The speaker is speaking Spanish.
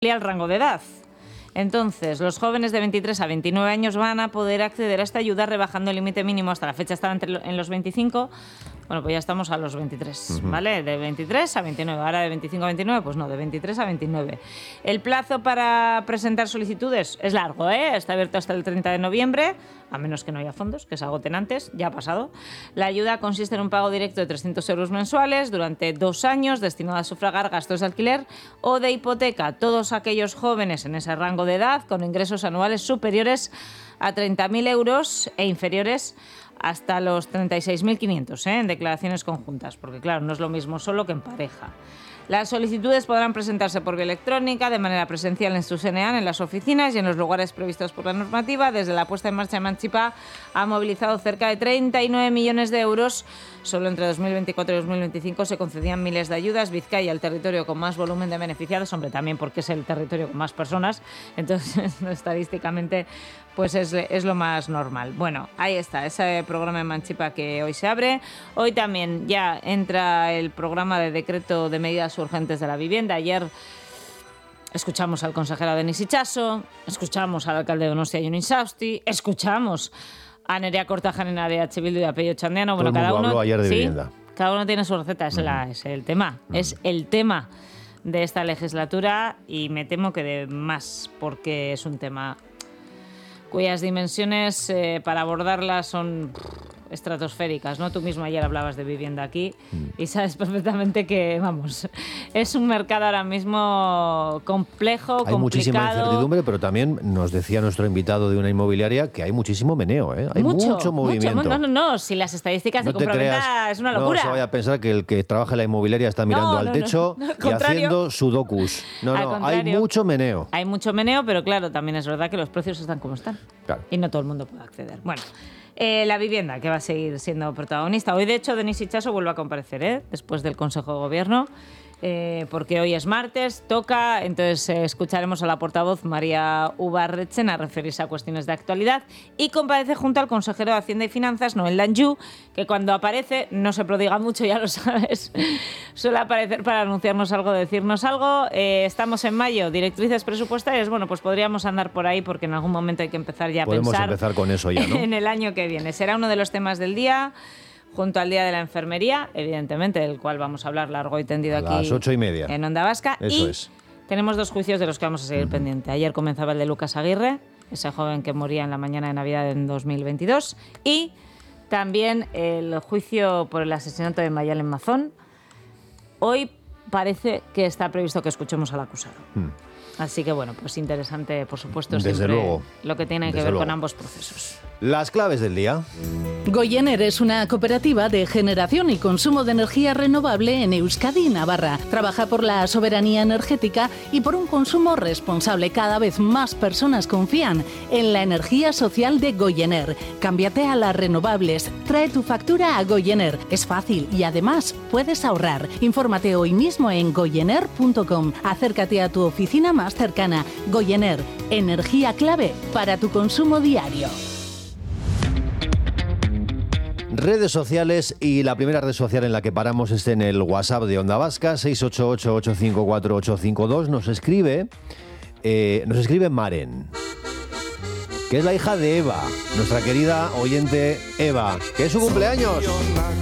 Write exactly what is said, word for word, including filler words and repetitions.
el rango de edad. Entonces, los jóvenes de veintitrés a veintinueve años van a poder acceder a esta ayuda rebajando el límite mínimo. Hasta la fecha estaba entre, en los veinticinco. Bueno, pues ya estamos a los veintitrés, uh-huh. ¿vale? De veintitrés a veintinueve. Ahora de veinticinco a veintinueve, pues no, de veintitrés a veintinueve. El plazo para presentar solicitudes es largo, ¿eh? Está abierto hasta el treinta de noviembre, a menos que no haya fondos, que se agoten antes, ya ha pasado. La ayuda consiste en un pago directo de trescientos euros mensuales durante dos años, destinado a sufragar gastos de alquiler o de hipoteca. Todos aquellos jóvenes en ese rango de edad con ingresos anuales superiores a treinta mil euros e inferiores hasta los treinta y seis mil quinientos, ¿eh? En declaraciones conjuntas, porque claro, no es lo mismo solo que en pareja. Las solicitudes podrán presentarse por vía electrónica, de manera presencial en sus N A N, en las oficinas y en los lugares previstos por la normativa. Desde la puesta en marcha de Emancipa ha movilizado cerca de treinta y nueve millones de euros. Solo entre dos mil veinticuatro y dos mil veinticinco se concedían miles de ayudas. Vizcaya, el territorio con más volumen de beneficiados, hombre, también porque es el territorio con más personas, entonces estadísticamente pues es, es lo más normal. Bueno, ahí está, ese programa Emancipa que hoy se abre. Hoy también ya entra el programa de decreto de medidas urgentes de la vivienda. Ayer escuchamos al consejero Denis Itxaso, escuchamos al alcalde de Donostia, Jon Insausti, escuchamos a Nerea Kortajarena de H Bildu y a Pello Txandiano. Bueno, Todo el mundo cada uno, habló ayer de ¿sí? vivienda. Cada uno tiene su receta, es, uh-huh. la, es el tema, uh-huh. es el tema de esta legislatura y me temo que de más, porque es un tema cuyas dimensiones eh, para abordarlas son estratosféricas, ¿no? Tú mismo ayer hablabas de vivienda aquí y sabes perfectamente que, vamos, es un mercado ahora mismo complejo, hay complicado. Hay muchísima incertidumbre, pero también nos decía nuestro invitado de una inmobiliaria que hay muchísimo meneo, ¿eh? Hay mucho, mucho movimiento. Mucho, no, no, no, si las estadísticas no de compraventa es una locura. No se vaya a pensar que el que trabaja en la inmobiliaria está mirando no, al no, techo no, no, y haciendo sudokus. No, no, hay mucho meneo. Hay mucho meneo, pero claro, también es verdad que los precios están como están. Claro. Y no todo el mundo puede acceder. Bueno, eh, la vivienda, que va a seguir siendo protagonista. Hoy, de hecho, Denis Itxaso vuelve a comparecer, ¿eh? Después del Consejo de Gobierno, eh, porque hoy es martes, toca, entonces eh, escucharemos a la portavoz María Ubarretxen a referirse a cuestiones de actualidad y comparece junto al consejero de Hacienda y Finanzas, Noel Danjou, que cuando aparece, no se prodiga mucho, ya lo sabes, suele aparecer para anunciarnos algo, decirnos algo. Eh, estamos en mayo, directrices presupuestarias, bueno, pues podríamos andar por ahí porque en algún momento hay que empezar ya a Podemos pensar empezar con eso ya, ¿no? en el año que viene. Será uno de los temas del día, junto al Día de la Enfermería, evidentemente, del cual vamos a hablar largo y tendido a aquí las ocho y media en Onda Vasca. Eso y es. Tenemos dos juicios de los que vamos a seguir uh-huh. pendiente. Ayer comenzaba el de Lucas Aguirre, ese joven que moría en la mañana de Navidad en dos mil veintidós, y también el juicio por el asesinato de Mayalen Mazón. Hoy parece que está previsto que escuchemos al acusado. Uh-huh. Así que, bueno, pues interesante, por supuesto, Desde siempre luego. lo que tiene que Desde ver luego. con ambos procesos. Las claves del día. Goyener es una cooperativa de generación y consumo de energía renovable en Euskadi y Navarra. Trabaja por la soberanía energética y por un consumo responsable. Cada vez más personas confían en la energía social de Goyener. Cámbiate a las renovables. Trae tu factura a Goyener. Es fácil y además puedes ahorrar. Infórmate hoy mismo en goyener punto com. Acércate a tu oficina más cercana. Goyener, energía clave para tu consumo diario. Redes sociales, y la primera red social en la que paramos es en el WhatsApp de Onda Vasca, seis ocho ocho, ocho cinco cuatro, ocho cinco dos. Nos escribe, eh, nos escribe Maren, que es la hija de Eva, nuestra querida oyente Eva, que es su cumpleaños.